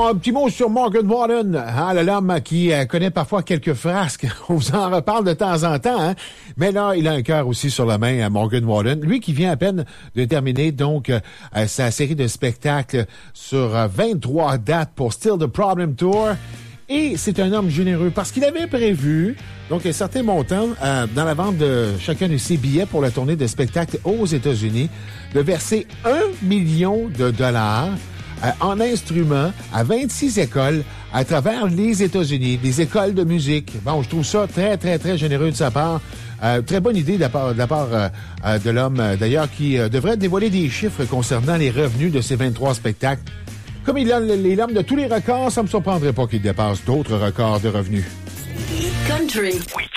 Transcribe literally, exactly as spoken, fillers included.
un petit mot sur Morgan Wallen, hein, l'homme qui euh, connaît parfois quelques frasques. On vous en reparle de temps en temps, hein. Mais là, il a un cœur aussi sur la main, à Morgan Wallen. Lui qui vient à peine de terminer donc euh, sa série de spectacles sur euh, vingt-trois dates pour Still the Problem Tour. Et c'est un homme généreux parce qu'il avait prévu donc un certain montant euh, dans la vente de chacun de ses billets pour la tournée de spectacle aux États-Unis, de verser un million de dollars euh, en instruments à vingt-six écoles à travers les États-Unis, des écoles de musique. Bon, je trouve ça très, très, très généreux de sa part. Euh, très bonne idée de la part de, la part, euh, euh, de l'homme, euh, d'ailleurs, qui euh, devrait dévoiler des chiffres concernant les revenus de ces vingt-trois spectacles. Comme il a les lames de tous les records, ça me surprendrait pas qu'il dépasse d'autres records de revenus. Country.